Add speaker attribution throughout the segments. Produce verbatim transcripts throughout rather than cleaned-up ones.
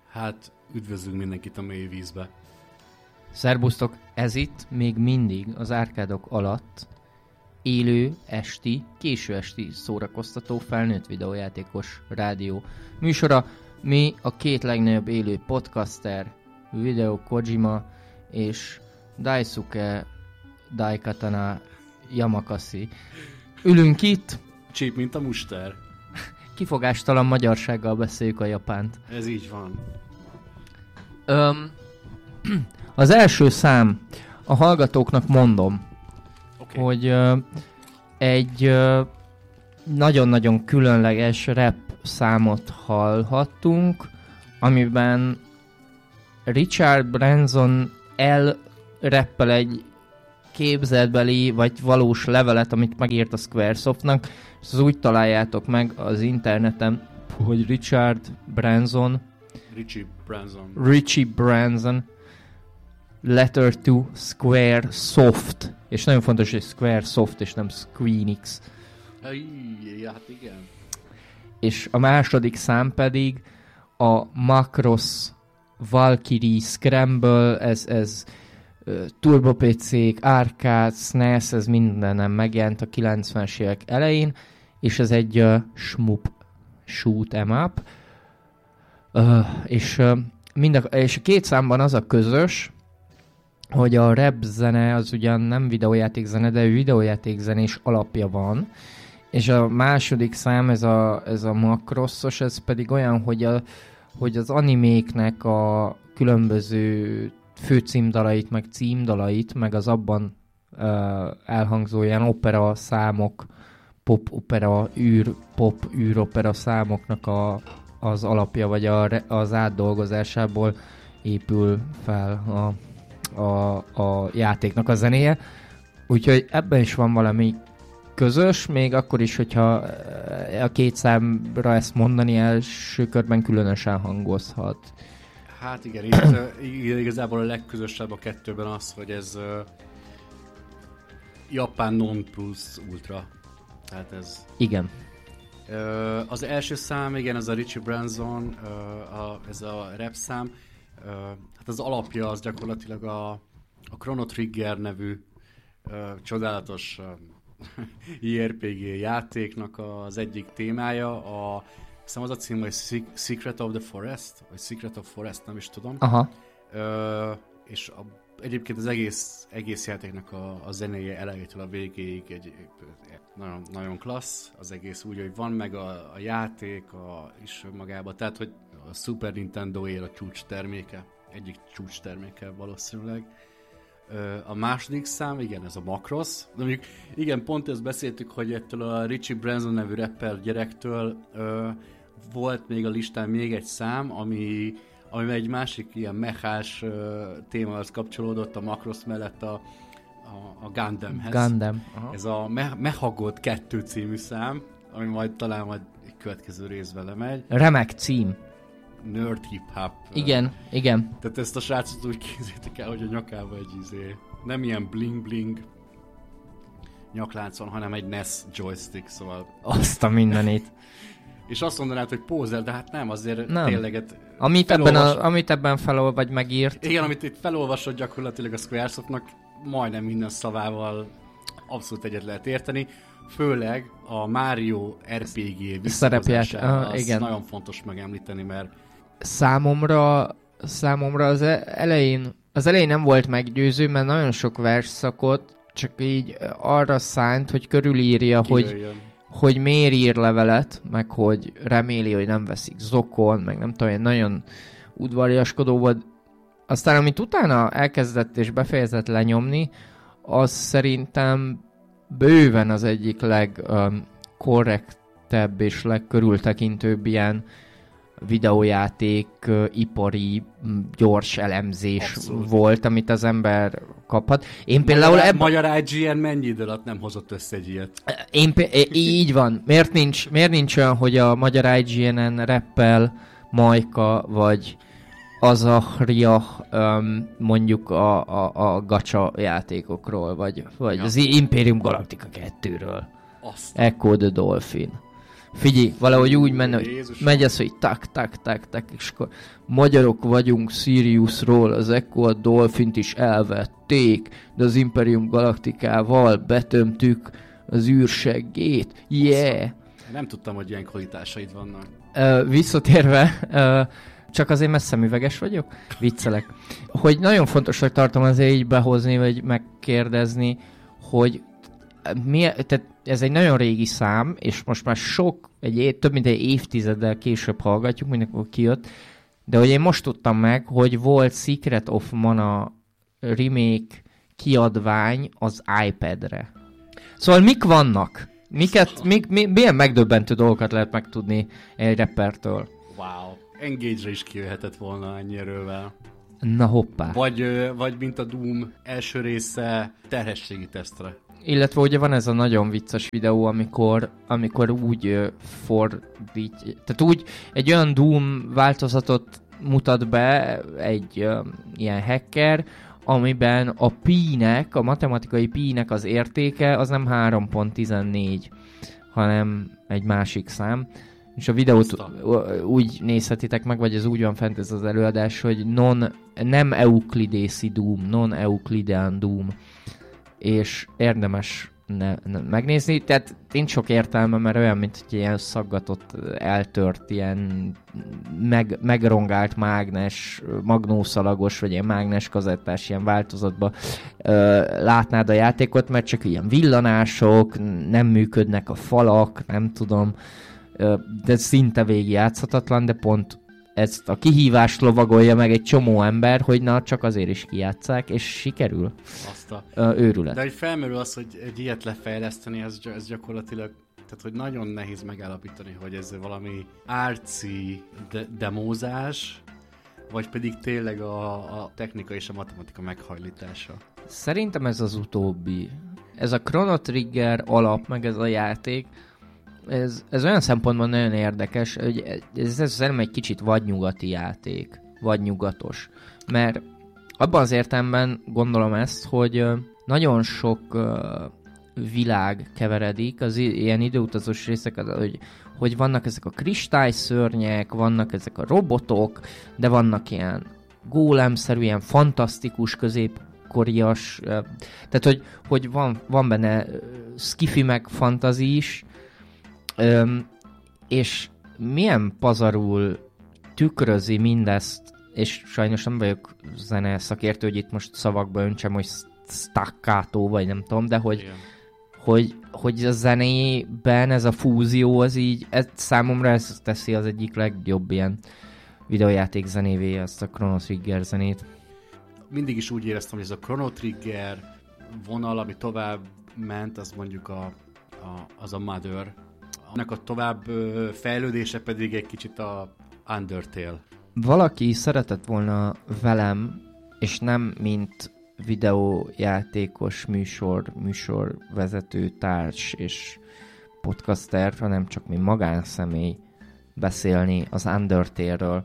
Speaker 1: Hát, üdvözlünk mindenkit a mély vízbe.
Speaker 2: Szerbusztok, ez itt még mindig az árkádok alatt élő, esti, késő esti szórakoztató felnőtt videójátékos rádió műsora. Mi a két legnagyobb élő podcaster, Hideo Kojima és Daisuke Daikatana Yamakasi. Ülünk itt.
Speaker 1: Csíp, mint a muster.
Speaker 2: Kifogástalan magyarsággal beszéljük a japánt.
Speaker 1: Ez így van.
Speaker 2: Öm, az első szám, a hallgatóknak mondom, okay. hogy ö, egy ö, nagyon-nagyon különleges rap számot hallhattunk, amiben Richard Branson elrappel egy képzeltbeli vagy valós levelet, amit megírt a Squaresoftnak, és az úgy találjátok meg az interneten, hogy Richard Branson
Speaker 1: Richie Branson
Speaker 2: Richie Branson Letter to Squaresoft, és nagyon fontos, hogy Squaresoft és nem Squeenix.
Speaker 1: Ja, hát igen.
Speaker 2: És a második szám pedig a Macross Valkyrie Scramble, ez, ez uh, Turbo pé cék, Arcade, es en e es, ez mindenem megjelent a kilencvenes évek elején, és ez egy uh, shmup, shoot 'em up, uh, és, uh, mind a, és a két számban az a közös, hogy a rap zene az ugyan nem videójáték zene, de videójáték-zenés alapja van, és a második szám, ez a, ez a Macrossos, ez pedig olyan, hogy, a, hogy az animéknek a különböző főcímdalait, meg címdalait, meg az abban uh, elhangzó ilyen opera számok, pop-opera, űr, pop, űropera számoknak a, az alapja, vagy a, az átdolgozásából épül fel a, a, a játéknak a zenéje. Úgyhogy ebben is van valami közös, még akkor is, hogyha a két számra ezt mondani első körben különösen hangozhat.
Speaker 1: Hát igen, itt igazából a legközösebb a kettőben az, hogy ez uh, Japán non plus ultra. Tehát ez...
Speaker 2: Igen.
Speaker 1: Uh, az első szám, igen, ez a Richie Branson, uh, a, ez a rap szám. Uh, hát az alapja az gyakorlatilag a, a Chrono Trigger nevű uh, csodálatos uh, i er pé gé játéknak az egyik témája. A, hiszem az a cím, hogy Secret of the Forest, vagy Secret of Forest, nem is tudom.
Speaker 2: Aha.
Speaker 1: Uh, és a, egyébként az egész, egész játéknak a, a zenéje elejétől a végéig egy, nagyon, nagyon klassz, az egész úgy, hogy van meg a, a játék a, is magában, tehát hogy a Super Nintendo ér a csúcs terméke, egyik csúcs terméke valószínűleg. A második szám, igen, ez a Macross. De mondjuk, igen, pont ezt beszéltük, hogy ettől a Richie Branson nevű rapper gyerektől ö, volt még a listán még egy szám, ami, ami egy másik ilyen mechás ö, témához kapcsolódott a Macross mellett a, a, a Gundamhez.
Speaker 2: Gundam. Aha.
Speaker 1: Ez a Me- Mechagod kettő című szám, ami majd talán majd egy következő részben lemegy.
Speaker 2: Remek cím.
Speaker 1: Nerd hip-hop.
Speaker 2: Igen, uh, igen.
Speaker 1: Tehát ezt a srácot úgy kézzétek el, hogy a nyakába egy izé, nem ilyen bling-bling nyakláncon, hanem egy en e es joystick, szóval...
Speaker 2: Azt a mindenit.
Speaker 1: És azt mondanád, hogy pózer, de hát nem, azért
Speaker 2: nem.
Speaker 1: tényleget...
Speaker 2: Amit
Speaker 1: felolvas...
Speaker 2: ebben, a, amit ebben felol vagy megírt.
Speaker 1: Igen, amit itt felolvasod gyakorlatilag a Squaresoftnak, majdnem minden szavával abszolút egyet lehet érteni. Főleg a Mario er pé gé visszahozásában uh, az igen. Nagyon fontos megemlíteni, mert...
Speaker 2: Számomra, számomra az elején, az elején nem volt meggyőző, mert nagyon sok versszakot csak így arra szánt, hogy körülírja, hogy, hogy miért ír levelet, meg hogy reméli, hogy nem veszik zokon, meg nem tudom, nagyon udvariaskodó volt. Aztán, amit utána elkezdett és befejezett lenyomni, az szerintem bőven az egyik legkorrektebb um, és legkörültekintőbb ilyen videójáték, uh, ipari, gyors elemzés Abszolút. Volt, amit az ember kaphat. Én például
Speaker 1: Magyar,
Speaker 2: ebb...
Speaker 1: Magyar i gé en mennyi idő alatt nem hozott össze egy ilyet?
Speaker 2: Én p- így van. Miért nincs, miért nincs olyan, hogy a Magyar i gé en-en rappel Majka, vagy Azahria um, mondjuk a, a, a gacha játékokról, vagy, vagy ja. az Imperium Galactica kettőről. Echo the Dolphin. Figyelj, valahogy úgy menne, hogy
Speaker 1: Jézusom.
Speaker 2: megy ez, hogy tak, tak, tak, tak, és akkor magyarok vagyunk Siriusról, az Echo a Dolphint is elvették, de az Imperium Galacticával betömtük az űrseggét. Yeah!
Speaker 1: Nem tudtam, hogy ilyen kvalitásaid vannak.
Speaker 2: Uh, visszatérve, uh, csak azért mert szemüveges vagyok? Viccelek. Hogy nagyon fontosnak tartom azért így behozni, vagy megkérdezni, hogy mi, tehát ez egy nagyon régi szám, és most már sok, egy év, több mint egy évtizeddel később hallgatjuk, mindenkor kijött, de hogy én most tudtam meg, hogy volt Secret of Mana remake kiadvány az iPadre. Szóval mik vannak? Miket, mik, mi, milyen megdöbbentő dolgokat lehet megtudni egy rappertől?
Speaker 1: Wow. Engage-re is kijöhetett volna ennyi erővel.
Speaker 2: Na hoppá.
Speaker 1: Vagy, ö, vagy mint a Doom első része terhességi tesztre.
Speaker 2: Illetve ugye van ez a nagyon vicces videó, amikor, amikor úgy uh, fordít, tehát úgy egy olyan Doom változatot mutat be egy uh, ilyen hacker, amiben a pi-nek, a matematikai pi-nek az értéke az nem három egész tizennégy, hanem egy másik szám. És a videót úgy nézhetitek meg, vagy ez úgy van fent ez az előadás, hogy non, nem euklidészi Doom, non-euclidean Doom. És érdemes ne, ne, megnézni. Tehát nincs sok értelme, mert olyan, mint hogy ilyen szaggatott, eltört, ilyen meg, megrongált mágnes, magnószalagos, vagy ilyen mágnes kazettás ilyen változatban ö, látnád a játékot, mert csak ilyen villanások, nem működnek a falak, nem tudom, ö, de szinte végig játszhatatlan, de pont ezt a kihívást lovagolja meg egy csomó ember, hogy na, csak azért is kijátsszák, és sikerül.
Speaker 1: Azt a...
Speaker 2: Ö, őrület.
Speaker 1: De hogy felmerül az, hogy egy ilyet lefejleszteni, ez, ez gyakorlatilag, tehát hogy nagyon nehéz megállapítani, hogy ez valami arci de- demózás, vagy pedig tényleg a, a technika és a matematika meghajlítása.
Speaker 2: Szerintem ez az utóbbi. Ez a Chrono Trigger alap, meg ez a játék, ez, ez olyan szempontból nagyon érdekes, hogy ez, ez szerintem egy kicsit vadnyugati játék, vadnyugatos. Mert abban az értelemben gondolom ezt, hogy nagyon sok világ keveredik, az ilyen időutazós részek, hogy, hogy vannak ezek a kristályszörnyek, vannak ezek a robotok, de vannak ilyen gólemszerű, ilyen fantasztikus középkorias, tehát hogy, hogy van, van benne skifi meg fantazi is, Öm, és milyen pazarul tükrözi mindezt, és sajnos nem vagyok zene szakértő, hogy itt most szavakba öntsem, hogy staccato, vagy nem tudom, de hogy, hogy, hogy a zenében ez a fúzió, az így, ez, számomra ez teszi az egyik legjobb ilyen videójáték zenévé, ezt a Chrono Trigger zenét.
Speaker 1: Mindig is úgy éreztem, hogy ez a Chrono Trigger vonal, ami tovább ment, az mondjuk a, a, az a Mother. Annak a tovább ö, fejlődése pedig egy kicsit a Undertale.
Speaker 2: Valaki szeretett volna velem, és nem mint videójátékos műsor, műsorvezető, társ és podcaster, hanem csak mint magánszemély beszélni az Undertale-ről.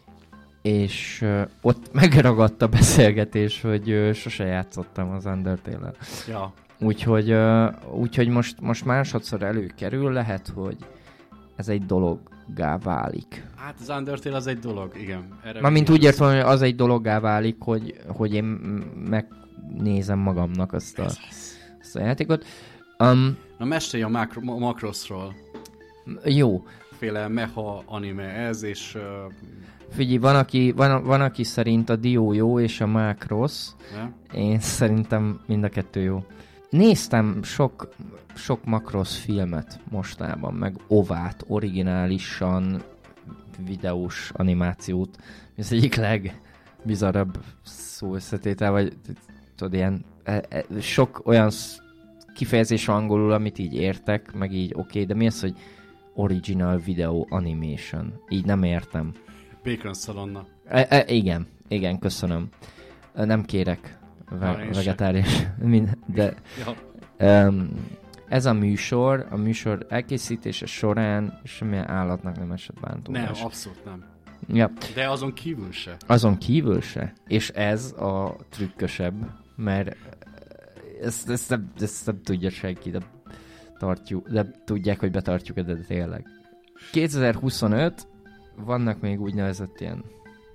Speaker 2: És uh, ott megragadt a beszélgetés, hogy uh, sose játszottam az Undertale-el.
Speaker 1: Ja.
Speaker 2: Úgyhogy, uh, úgyhogy most, most másodszor előkerül, lehet, hogy ez egy dologgá válik.
Speaker 1: Hát az Undertale az egy dolog, igen.
Speaker 2: Mármint úgy értem, hogy az egy dologgá válik, hogy, hogy én megnézem magamnak azt a, azt a játékot. Um,
Speaker 1: Na mesélj a Macro- Macrossról.
Speaker 2: Jó.
Speaker 1: Féle meha anime ez, és... Uh,
Speaker 2: Figyelj, van aki, van, van aki szerint a Dio jó, és a Macross. Ne? Én szerintem mind a kettő jó. Néztem sok, sok Macross filmet mostában, meg ovát, originálisan videós animációt. Ez egyik legbizarabb szó összetétel, vagy tudod, ilyen e, e, sok olyan kifejezés angolul, amit így értek, meg így oké, okay, de mi az, hogy original video animation? Így nem értem.
Speaker 1: Bacon szalonna.
Speaker 2: E, e, igen, igen, köszönöm. Nem kérek ve- vegetáriás, de ja. um, ez a műsor, a műsor elkészítése során semmilyen állatnak nem esett bántódás.
Speaker 1: Nem, abszolút nem.
Speaker 2: Ja.
Speaker 1: De azon kívül se.
Speaker 2: Azon kívül se. És ez a trükkösebb, mert ezt, ezt, nem, ezt nem tudja senki, de, tartjuk, de tudják, hogy betartjuk, de tényleg. kétezer-huszonöt, vannak még úgynevezett ilyen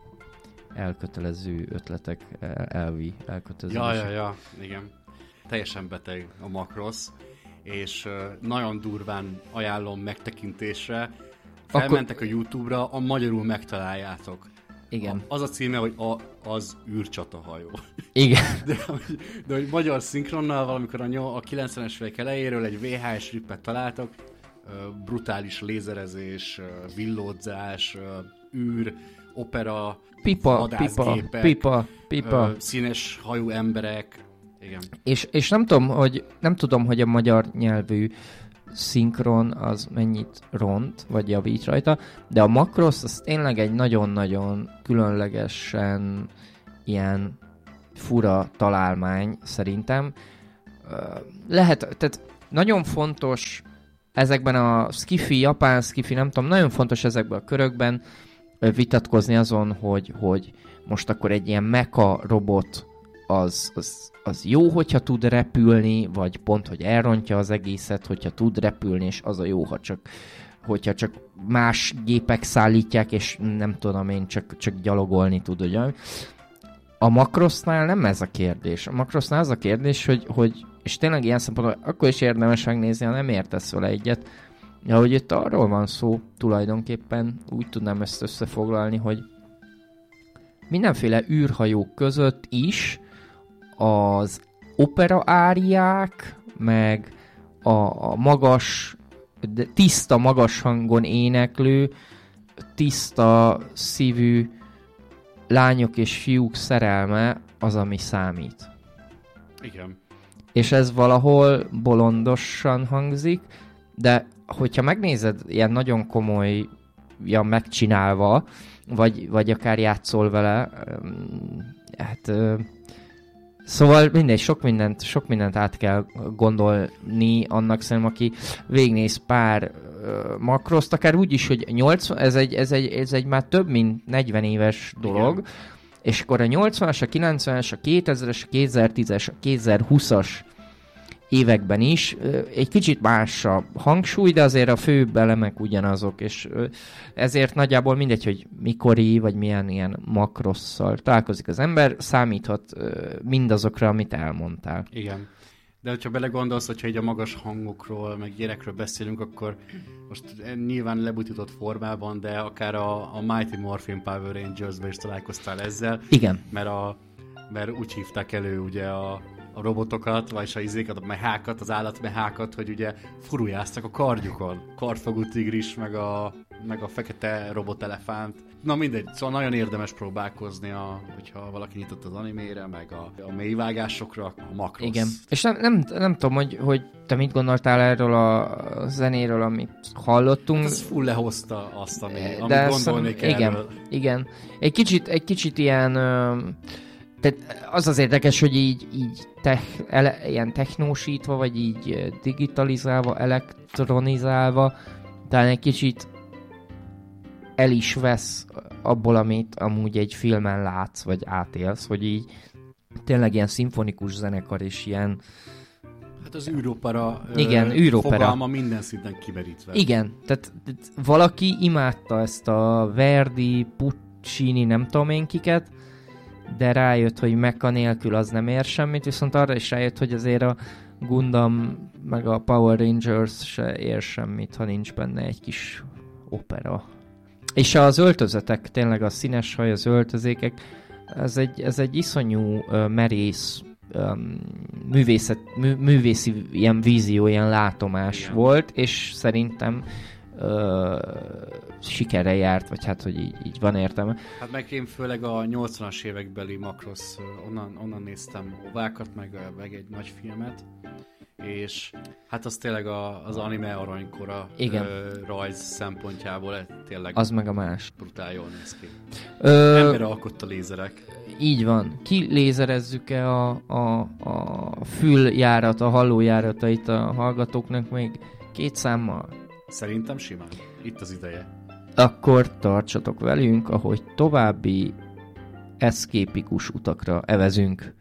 Speaker 2: elkötelező ötletek, elvi elkötelező.
Speaker 1: Ja, ja, ja, igen. Teljesen beteg a Macross, és uh, nagyon durván ajánlom megtekintésre. Felmentek Akkor... a YouTube-ra, a magyarul megtaláljátok.
Speaker 2: Igen.
Speaker 1: A, az a címe, hogy a, az űrcsatahajó.
Speaker 2: Igen.
Speaker 1: De, de hogy magyar szinkronnal valamikor a, a kilencvenes évek elejéről egy vé há es rippet találtok, uh, brutális lézerezés, uh, villódzás, uh, űr, opera,
Speaker 2: pipa, pipa, pipa, pipa.
Speaker 1: Uh, színes hajú emberek. Igen.
Speaker 2: És, és nem tudom, hogy nem tudom, hogy a magyar nyelvű szinkron az mennyit ront, vagy javít rajta, de a Macross az tényleg egy nagyon-nagyon különlegesen ilyen fura találmány szerintem. Lehet, tehát nagyon fontos ezekben a skifi, japán skifi, nem tudom, nagyon fontos ezekben a körökben vitatkozni azon, hogy, hogy most akkor egy ilyen mecha robot az, az, az jó, hogyha tud repülni, vagy pont, hogy elrontja az egészet, hogyha tud repülni, és az a jó, ha csak, hogyha csak más gépek szállítják, és nem tudom én, csak, csak gyalogolni tud, ugye? A Macrossnál nem ez a kérdés. A Macrossnál az a kérdés, hogy, hogy és tényleg ilyen szempontból akkor is érdemes megnézni, ha nem értesz vele egyet, ja, hogy itt arról van szó tulajdonképpen, úgy tudnám ezt összefoglalni, hogy mindenféle űrhajók között is az opera áriák, meg a, a magas, tiszta, magas hangon éneklő, tiszta szívű lányok és fiúk szerelme az, ami számít.
Speaker 1: Igen.
Speaker 2: És ez valahol bolondosan hangzik, de hogyha megnézed ilyen nagyon komolyan megcsinálva, vagy, vagy akár játszol vele, hát szóval mindegy, sok mindent, sok mindent át kell gondolni annak szerintem, aki végignéz pár uh, Macrosst, akár úgy is, hogy nyolcvan, ez egy, ez, egy, ez egy már több mint negyven éves dolog, igen. És akkor a nyolcvanas, a kilencvenes, a kétezres, a kétezer-tízes, a kétezer-húszas években is egy kicsit más a hangsúly, de azért a főbb elemek ugyanazok, és ezért nagyjából mindegy, hogy mikori, vagy milyen ilyen Macrosszal találkozik az ember, számíthat mindazokra, amit elmondtál.
Speaker 1: Igen. De hogyha belegondolsz, hogyha így a magas hangokról, meg gyerekről beszélünk, akkor most nyilván lebutított formában, de akár a, a Mighty Morphin Power Rangers-ben is találkoztál ezzel.
Speaker 2: Igen.
Speaker 1: Mert, a, mert úgy hívták elő ugye a a robotokat, vagyis a izékat, a mehákat, az állatmehákat, hogy ugye furujáztak a kardjukon. Kartfogú tigris, meg a, meg a fekete robotelefánt. Na mindegy, szóval nagyon érdemes próbálkozni, a, hogyha valaki nyitott az animére, meg a, a mélyvágásokra, a Macross.
Speaker 2: Igen, és nem, nem, nem tudom, hogy, hogy te mit gondoltál erről a zenéről, amit hallottunk.
Speaker 1: Hát ez full lehozta azt, ami, amit
Speaker 2: de
Speaker 1: gondolnék
Speaker 2: szem,
Speaker 1: erről.
Speaker 2: Igen, igen. Egy kicsit, egy kicsit ilyen... Ö, tehát az az érdekes, hogy így, így tech, ele, ilyen technósítva, vagy így digitalizálva, elektronizálva, talán egy kicsit el is vesz abból, amit amúgy egy filmen látsz, vagy átélsz, hogy így tényleg ilyen szimfonikus zenekar és ilyen...
Speaker 1: Hát az űropera,
Speaker 2: igen, űropera
Speaker 1: fogalma minden szinten kimerítve.
Speaker 2: Igen, tehát, tehát valaki imádta ezt a Verdi, Puccini, nem tudom én kiket, de rájött, hogy mecha nélkül az nem ér semmit, viszont arra is rájött, hogy azért a Gundam meg a Power Rangers se ér semmit, ha nincs benne egy kis opera. És az öltözetek, tényleg a színes haj, az öltözékek, ez egy, ez egy iszonyú uh, merész um, művészet, mű, művészi ilyen vízió, ilyen látomás igen. volt, és szerintem Uh, sikerre járt, vagy hát, hogy így, így van értelme.
Speaker 1: Hát meg én főleg a nyolcvanas évekbeli Macross, onnan, onnan néztem ovákat, meg, meg egy nagy filmet, és hát az tényleg a, az anime aranykora uh, rajz szempontjából tényleg
Speaker 2: az meg a más.
Speaker 1: Brutál jól néz ki.
Speaker 2: Ö...
Speaker 1: Ember alkotta lézerek.
Speaker 2: Így van. Ki lézerezzük-e a, a, a füljárat, a hallójáratait a hallgatóknak még két számmal?
Speaker 1: Szerintem simán. Itt az ideje.
Speaker 2: Akkor tartsatok velünk, ahogy további eszképikus utakra evezünk.